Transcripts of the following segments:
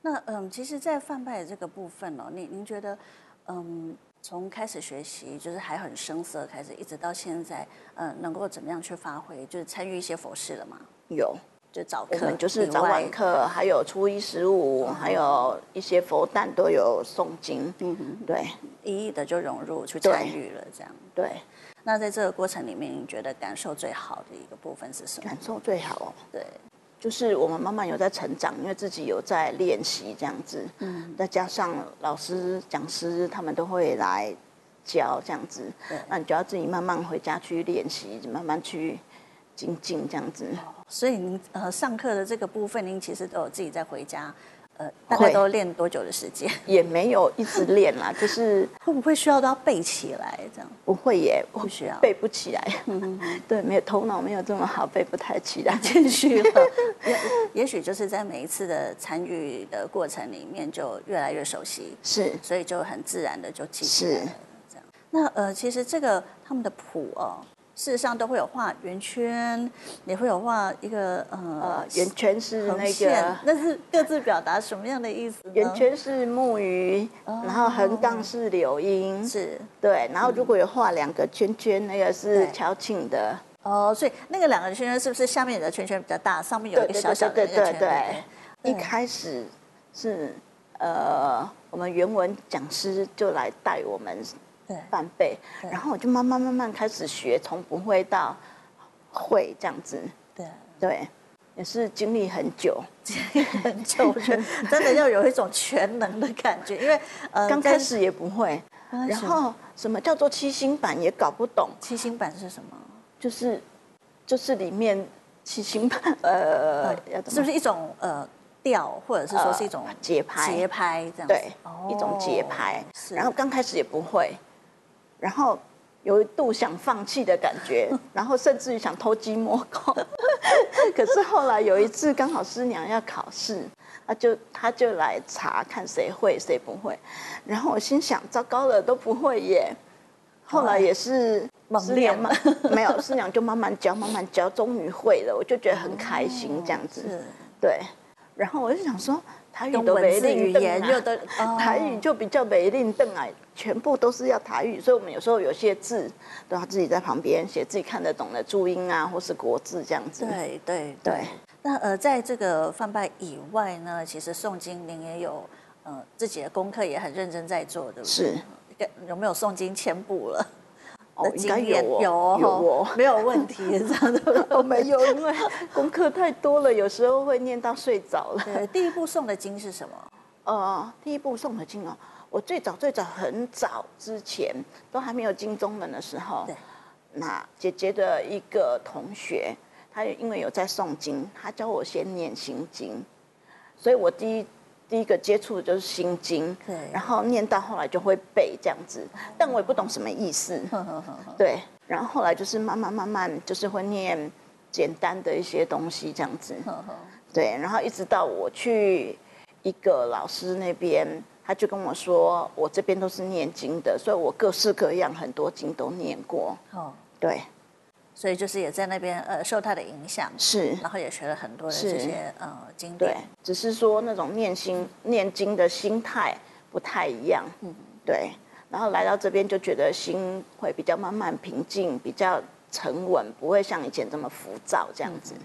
那其实，在梵拜的这个部分哦，您觉得，从开始学习就是还很生涩开始，一直到现在，能够怎么样去发挥？就是参与一些佛事了吗？ 有， 就早课我们就是以外早晚课，还有初一十五，还有一些佛诞都有诵经。对， 一一的就融入去对参与了，这样。 对， 那在这个过程里面，你觉得感受最好的一个部分是什么？ 感受最好哦。 对， 就是我们慢慢有在成长，因为自己有在练习这样子，再加上老师、讲师他们都会来教这样子，那你就要自己慢慢回家去练习，慢慢去精进这样子。 所以您上课的这个部分，您其实都有自己在回家，大概都练多久的时间？ 也没有一直练啦，就是会不会需要都要背起来这样？ 不会耶， 不需要背不起来。对，没有头脑没有这么好，背不太起来。 谦虚了，也许就是在每一次的参与的过程里面，就越来越熟悉， 是， 所以就很自然的就记起来了。这样，那其实这个他们的谱哦，事实上都会有画圆圈，也会有画一个圆圈是那横线个， 那是各自表达什么样的意思呢？ 圆圈是木鱼，然后横杠是柳荫， 是对，然后如果有画两个圈圈，那个是敲磬的。 哦，所以那个两个圈圈是不是下面有的圈圈比较大，上面有一个小小的那个圈？ 对，一开始是我们原文讲师就来带我们梵呗，然后我就慢慢开始学，从不会到会这样子。对，也是经历很久， 很久，我觉得真的要有一种全能的感觉，因为刚开始也不会，然后什么叫做七星板也搞不懂。 七星板是什么？ 就是里面七星板， 是不是一种调，或者是说是一种节拍这样子？ 对，一种节拍。然后刚开始也不会，然后有一度想放弃的感觉，然后甚至于想偷鸡摸狗。可是后来有一次刚好师娘要考试，他就来查看谁会谁不会，然后我心想糟糕了，都不会耶。后来也是师娘没有，师娘就慢慢教，终于会了，我就觉得很开心这样子。对，然后我就想说，台语都没令邓啊，台语就比较没令邓啊，全部都是要台语，所以我们有时候有些字都要自己在旁边写自己看得懂的注音啊，或是国字这样子。 对。那在这个梵拜以外呢，其实诵经您也有自己的功课也很认真在做，对不对？ 是。 有没有诵经签簿了？ 应该有哦，没有问题，这样的没有，因为功课太多了，有时候会念到睡着了。 对，第一部诵的经是什么？ 第一部诵的经哦，我最早很早之前都还没有经宗门的时候，那姐姐的一个同学，他因为有在诵经，他教我先念心经，所以我第一个接触的就是心经，然后念到后来就会背这样子，但我也不懂什么意思，对，然后后来就是慢慢就是会念简单的一些东西这样子，对，然后一直到我去一个老师那边，他就跟我说，我这边都是念经的，所以我各式各样很多经都念过，对。 所以就是也在那边受他的影响， 是， 然后也学了很多的这些经典。 对，只是说那种念经的心态不太一样，对。然后来到这边就觉得心会比较慢慢平静，比较沉稳，不会像以前这么浮躁这样子。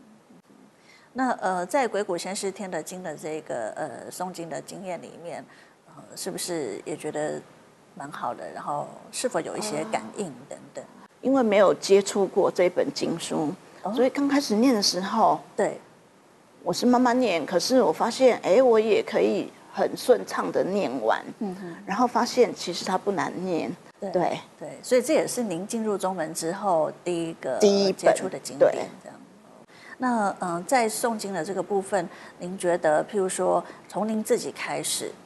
那在鬼谷先师天德经的这个诵经的经验里面，是不是也觉得蛮好的？然后是否有一些感应等等？ 因为没有接触过这本经书，所以刚开始念的时候， 对， 我是慢慢念，可是我发现，我也可以很顺畅的念完，然后发现其实它不难念，对， 所以这也是您进入宗门之后第一接触的经典，这样。那在诵经的这个部分，您觉得，譬如说从您自己开始，